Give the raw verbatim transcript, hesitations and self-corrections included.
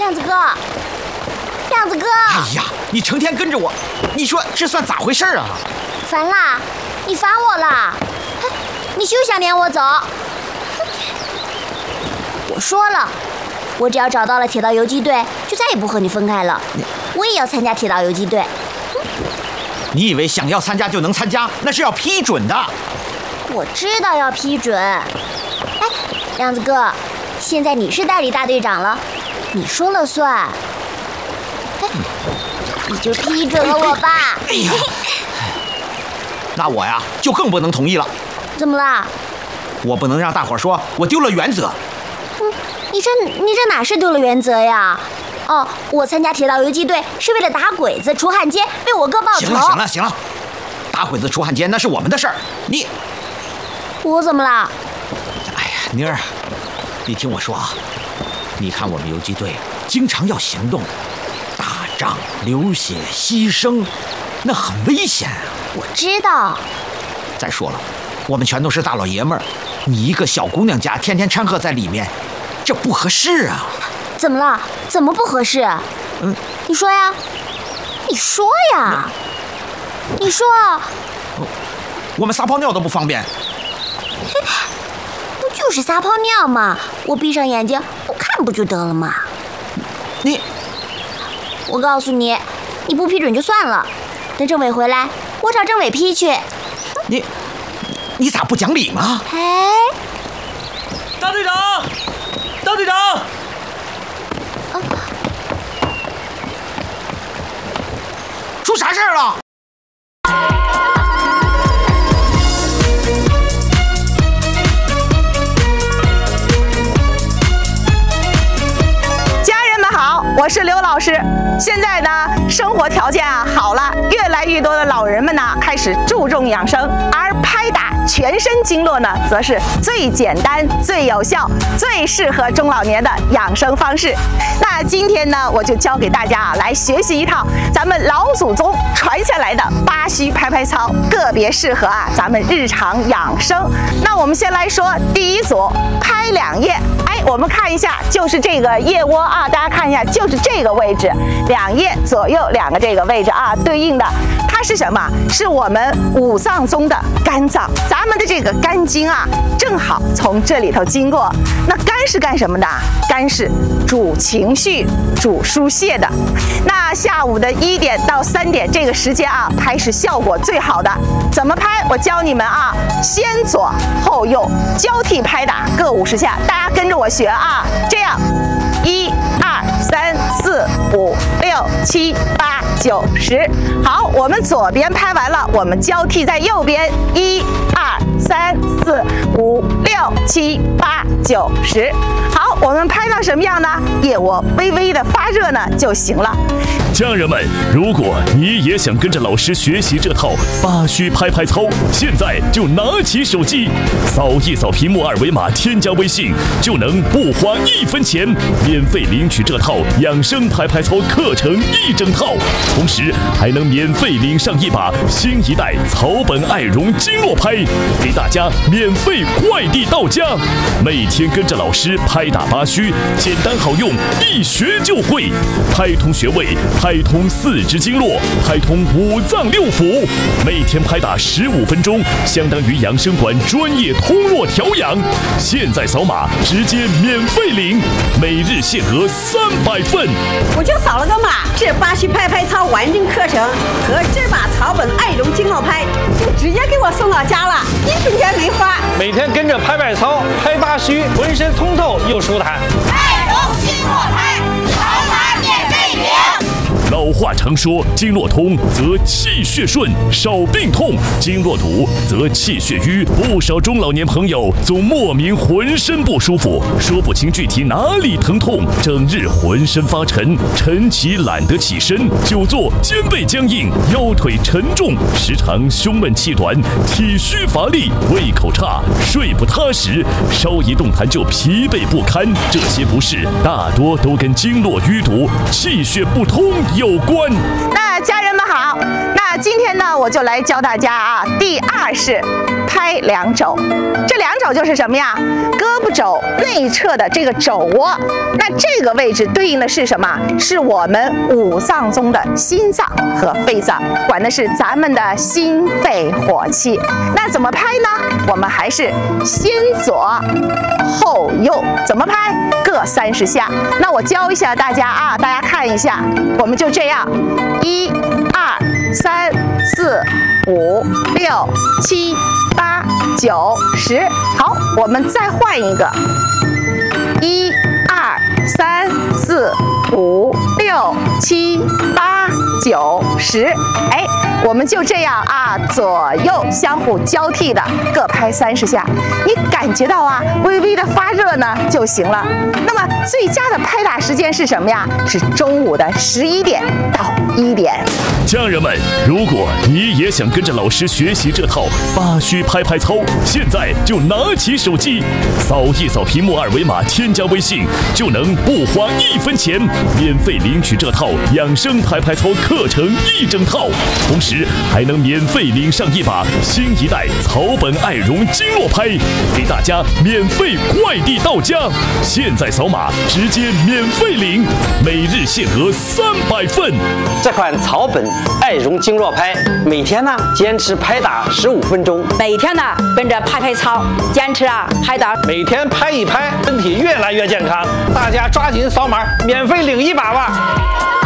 亮子哥，亮子哥！ 哎呀，你成天跟着我，你说这算咋回事啊？ 烦啦，你烦我啦！你休想撵我走！我说了，我只要找到了铁道游击队，就再也不和你分开了。我也要参加铁道游击队。 你以为想要参加就能参加？那是要批准的。 我知道要批准。哎，亮子哥，现在你是代理大队长了，你说了算。哎，你就批准了我吧。 哎呀，那我呀就更不能同意了。 怎么啦？ 我不能让大伙说我丢了原则。 嗯，你这你这哪是丢了原则呀？哦，我参加铁道游击队是为了打鬼子、除汉奸，为我哥报仇。 行了行了行了，打鬼子、除汉奸那是我们的事儿，你我怎么啦？ 哎呀，妮儿，你听我说啊，你看我们游击队经常要行动，打仗、流血、牺牲，那很危险啊。 我知道。 再说了，我们全都是大老爷们儿，你一个小姑娘家天天掺和在里面，这不合适啊。 怎么了？怎么不合适？ 嗯， 你说呀，你说呀，你说。 我们撒泡尿都不方便。 不就是撒泡尿吗？我闭上眼睛，我看不就得了吗？ 你， 我告诉你，你不批准就算了，等政委回来，我找政委批去。 你，你咋不讲理吗？ 哎， 大队长，大队长。 出啥事儿了？ 家人们好，我是刘老师。现在呢，生活条件啊好了，越来越多的老人们呢开始注重养生，而拍打全身经络呢，则是最简单、最有效、最适合中老年的养生方式。那今天呢，我就教给大家啊，来学习一套咱们老祖宗传下来的八虚拍拍操，个别适合啊咱们日常养生。那我们先来说第一组，拍两腋。哎，我们看一下，就是这个腋窝啊，大家看一下，就是这个位置，两腋左右两个这个位置啊，对应的它是什么？是我们五脏中的肝脏，咱们的这个肝经啊，正好从这里头经过。那肝是干什么的？肝是主情绪、主疏泄的。那下午的一点到三点这个时间啊，拍是效果最好的。怎么拍？我教你们啊，先左后右交替拍打，各五十下，大家跟着我学啊，这样，一二三四五六七八九十。好，我们左边拍完了，我们交替在右边，一二三四五六七八九十。好，我们拍到什么样呢？腋窝微微的发热呢就行了。 家人们，如果你也想跟着老师学习这套八虚拍拍操，现在就拿起手机，扫一扫屏幕二维码，添加微信，就能不花一分钱，免费领取这套养生拍拍操课程一整套，同时还能免费领上一把新一代草本爱绒经络拍，给大家免费快递到家。每天跟着老师拍打八虚，简单好用，一学就会，拍通穴位，拍通四肢经络，拍通五脏六腑，每天拍打十五分钟，相当于养生馆专业通络调养。现在扫码直接免费领，每日限额三百份。 我就扫了个码，这八虚拍拍操完整课程和这把草本爱绒经络拍就直接给我送到家了，一分钱没花。 每天跟着拍拍操，拍八虚，浑身通透又舒坦。 爱绒经络拍，扫码免费领。 老话常说，经络通则气血顺，少病痛；经络堵则气血瘀。不少中老年朋友总莫名浑身不舒服，说不清具体哪里疼痛，整日浑身发沉，晨起懒得起身，久坐肩背僵硬，腰腿沉重，时常胸闷气短，体虚乏力，胃口差，睡不踏实，稍一动弹就疲惫不堪。这些不适大多都跟经络淤堵、气血不通有关。 那家人们好，那今天呢，我就来教大家啊，第二式拍两肘。这两肘就是什么呀？胳膊肘内侧的这个肘窝，那这个位置对应的是什么？是我们五脏中的心脏和肺脏，管的是咱们的心肺火气。那怎么拍呢？我们还是先左后右，怎么拍？各三十下。那我教一下大家啊，大家看一下，我们就这样，一、二、三、四、五、六、七、八、九、十。好，我们再换一个，一、二、三、四、五、六、七、八、九、十。哎，我们就这样啊，左右相互交替的各拍三十下。你感觉到啊，微微的发热呢就行了。那么最佳的拍打时间是什么呀？是中午的十一点到一点。 家人们，如果你也想跟着老师学习这套八虚拍拍操，现在就拿起手机，扫一扫屏幕二维码，添加微信，就能不花一分钱免费领取这套养生拍拍操课程一整套，同时还能免费领上一把新一代草本爱绒经络拍，给大家免费快递到家。现在扫码直接免费领，每日限额三百份。 这款草本爱绒经络拍，每天呢坚持拍打十五分钟， 每天呢跟着拍拍操，坚持啊拍打， 每天拍一拍，身体越来越健康。大家抓紧扫码，免费领一把吧。